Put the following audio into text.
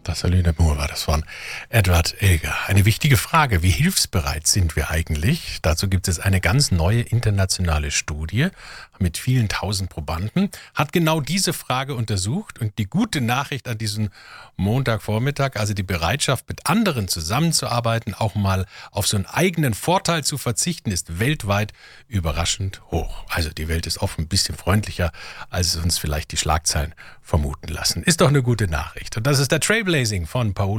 Das Lüne Moor war das von Edward Elgar. Eine wichtige Frage, wie hilfsbereit sind wir eigentlich? Dazu gibt es eine ganz neue internationale Studie mit vielen tausend Probanden, hat genau diese Frage untersucht und die gute Nachricht an diesem Montagvormittag, also die Bereitschaft mit anderen zusammenzuarbeiten, auch mal auf so einen eigenen Vorteil zu verzichten, ist weltweit überraschend hoch. Also die Welt ist oft ein bisschen freundlicher, als es uns vielleicht die Schlagzeilen vermuten lassen. Ist doch eine gute Nachricht. Und das ist der Trailblazing von Paolo